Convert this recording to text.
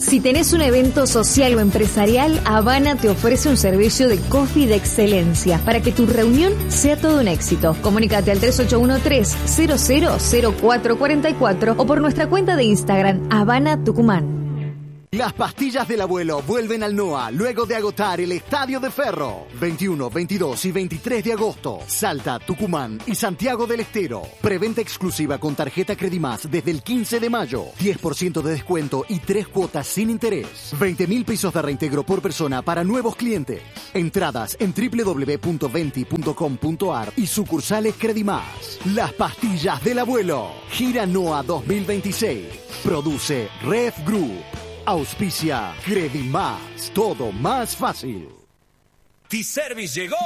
Si tenés un evento social o empresarial, Habana te ofrece un servicio de coffee de excelencia para que tu reunión sea todo un éxito. Comunícate al 3813-000444 o por nuestra cuenta de Instagram, Habana Tucumán. Las pastillas del abuelo vuelven al NOA luego de agotar el Estadio de Ferro. 21, 22 y 23 de agosto. Salta, Tucumán y Santiago del Estero. Preventa exclusiva con tarjeta Credimás desde el 15 de mayo. 10% de descuento y 3 cuotas sin interés. 20.000 pesos de reintegro por persona para nuevos clientes. Entradas en www.venti.com.ar y sucursales Credimás. Las pastillas del abuelo. Gira NOA 2026. Produce Red Group. Auspicia Credimás, todo más fácil. T-Service llegó